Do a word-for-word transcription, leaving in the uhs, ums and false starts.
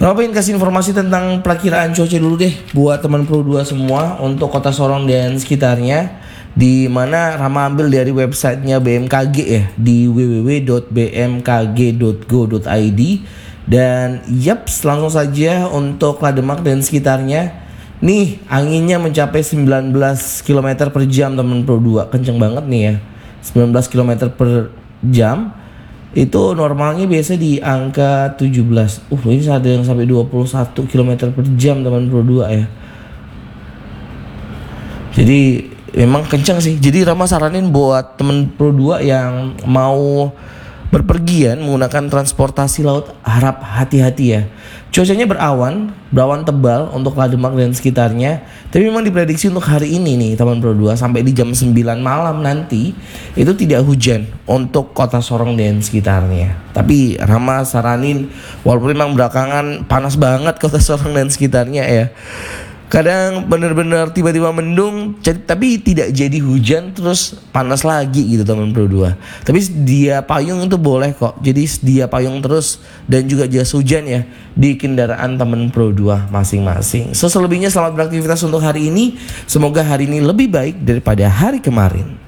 Rama pengen kasih informasi tentang perakiraan cuaca dulu deh buat teman Pro dua semua untuk Kota Sorong dan sekitarnya, di mana Rama ambil dari websitenya B M K G ya, di w w w dot b m k g dot go dot i d. Dan yaps, langsung saja untuk Lademak dan sekitarnya. Nih, anginnya mencapai sembilan belas kilometer per jam teman Pro dua. Kenceng banget nih ya, sembilan belas kilometer per jam. Itu normalnya biasa di angka tujuh belas. Uh, ini ada yang sampai dua puluh satu kilometer per jam teman Pro dua ya. Jadi memang kencang sih. Jadi Rama saranin buat teman Pro dua yang mau berpergian menggunakan transportasi laut, harap hati-hati ya. Cuacanya berawan, berawan tebal untuk Lademak dan sekitarnya. Tapi memang diprediksi untuk hari ini nih teman Pro dua sampai di jam sembilan malam nanti itu tidak hujan untuk Kota Sorong dan sekitarnya. Tapi Rama saranin, walaupun memang belakangan panas banget Kota Sorong dan sekitarnya ya, kadang bener-bener tiba-tiba mendung tapi tidak jadi hujan terus panas lagi gitu teman Pro dua. Tapi sedia payung itu boleh kok. Jadi sedia payung terus dan juga jas hujan ya di kendaraan teman Pro dua masing-masing. So selebihnya selamat beraktivitas untuk hari ini. Semoga hari ini lebih baik daripada hari kemarin.